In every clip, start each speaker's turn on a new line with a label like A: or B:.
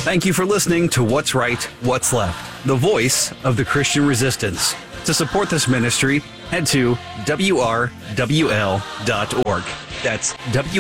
A: Thank you for listening to What's Right, What's Left, the voice of the Christian resistance. To support this ministry, head to WRWL.org. That's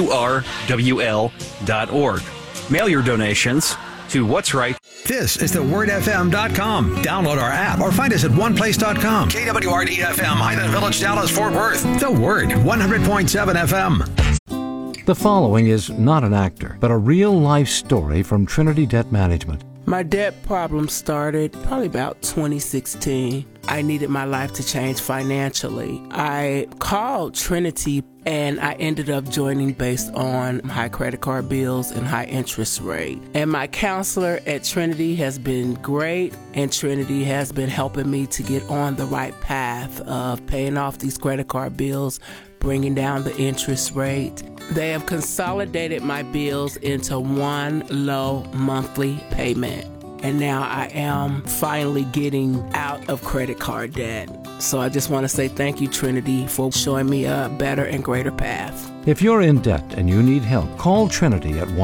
A: WRWL.org. Mail your donations to What's Right.
B: This is thewordfm.com. Download our app or find us at oneplace.com. KWRD-FM, Highland Village, Dallas, Fort Worth. The Word, 100.7 FM.
C: The following is not an actor, but a real-life story from Trinity Debt Management.
D: My debt problem started probably about 2016. I needed my life to change financially. I called Trinity and I ended up joining based on high credit card bills and high interest rate. And my counselor at Trinity has been great, and Trinity has been helping me to get on the right path of paying off these credit card bills, bringing down the interest rate. They have consolidated my bills into one low monthly payment. And now I am finally getting out of credit card debt. So I just want to say thank you, Trinity, for showing me a better and greater path.
C: If you're in debt and you need help, call Trinity at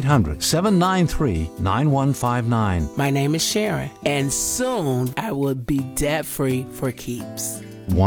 C: 1-800-793-9159.
D: My name is Sharon, and soon I will be debt-free for keeps.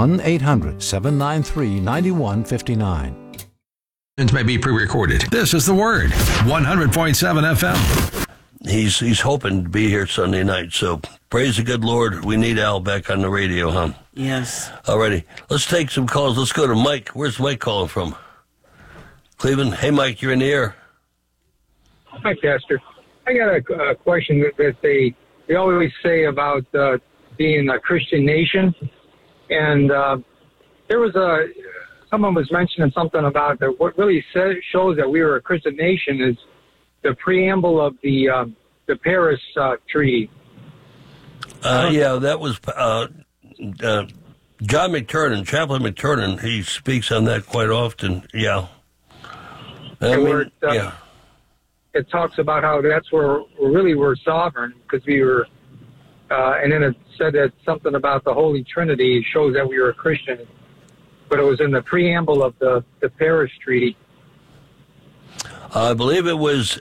C: 1-800-793-9159.
B: May be pre-recorded. This is The Word, 100.7 FM.
E: He's hoping to be here Sunday night, so praise the good Lord. We need Al back on the radio, huh?
D: Yes.
E: Alrighty, let's take some calls. Let's go to Mike. Where's Mike calling from? Cleveland. Hey, Mike, you're in the air.
F: Hi, Pastor. I got a question that they always say about being a Christian nation, and there was someone was mentioning something about that. What really shows that we were a Christian nation is the preamble of the Paris Treaty.
E: Yeah, that was John McTernan, Chaplain McTernan. He speaks on that quite often. Yeah. Yeah.
F: It talks about how that's where really we're sovereign because we were, and then it said that something about the Holy Trinity shows that we were a Christian, but it was in the preamble of the Paris Treaty.
E: I believe it was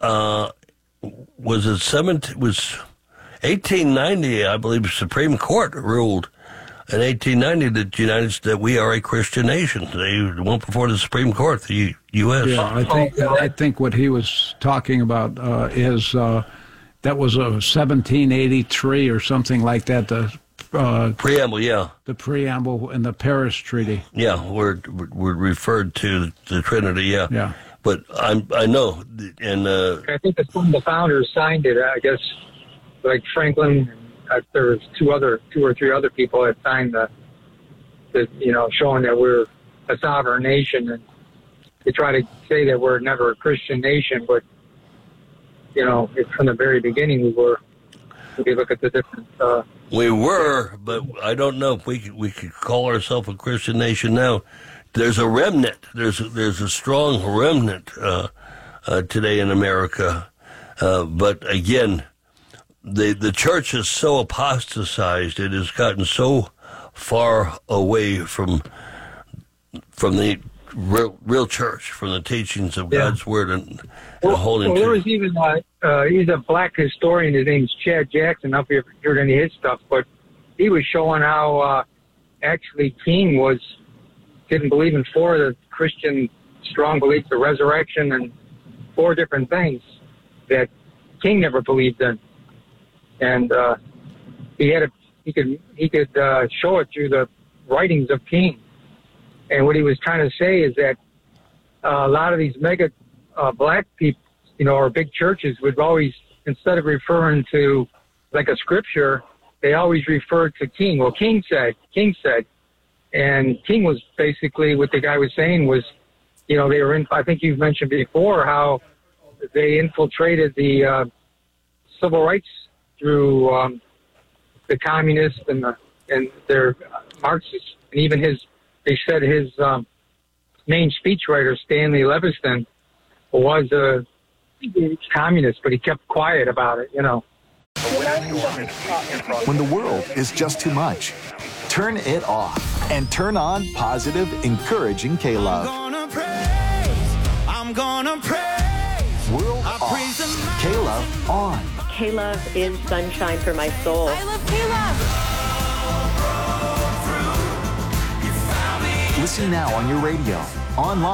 E: 1890, I believe the Supreme Court ruled in 1890 that we are a Christian nation. They went before the Supreme Court, the U.S.
G: Yeah, I think what he was talking about is that was a 1783 or something like that. The
E: preamble, yeah.
G: The preamble in the Paris Treaty.
E: Yeah, we're referred to the Trinity, yeah.
G: Yeah.
E: But I know, and
F: I think that some of the founders signed it. I guess, like Franklin, there was two or three other people that signed the showing that we're a sovereign nation, and they try to say that we're never a Christian nation, but from the very beginning we were. If you look at the different.
E: We were, but I don't know if we could call ourselves a Christian nation now. There's a remnant. There's a strong remnant today in America, but again, the church is so apostatized. It has gotten so far away from the real church, from the teachings of God's word and holding.
F: Well, there was even he's a black historian. His name's Chad Jackson. I don't know if you've heard any of his stuff, but he was showing how actually King didn't believe in four of the Christian strong beliefs, the resurrection, and four different things that King never believed in. And he could show it through the writings of King. And what he was trying to say is that a lot of these mega black people, or big churches would always, instead of referring to like a scripture, they always referred to King. Well, King said. And King was basically, what the guy was saying was, they were in, I think you've mentioned before how they infiltrated the civil rights through the communists and their Marxists. And even they said his main speechwriter, Stanley Leviston, was a communist, but he kept quiet about it,
H: When the world is just too much, turn it off and turn on positive, encouraging K-Love.
I: I'm gonna praise.
H: World Off. K-Love on.
I: K-Love is sunshine for my soul.
J: I love K-Love.
H: Listen now on your radio, online.